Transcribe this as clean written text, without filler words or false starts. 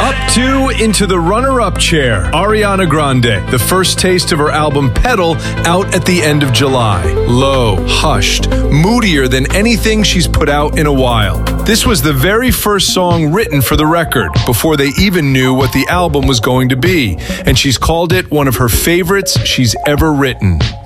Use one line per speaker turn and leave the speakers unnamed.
Up to into the runner-up chair, Ariana Grande. The first taste of her album Pedal out at the end of July. Low, hushed, moodier than anything she's put out in a while. This was the very first song written for the record, before they even knew what the album was going to be, and she's called it one of her favorites she's ever written.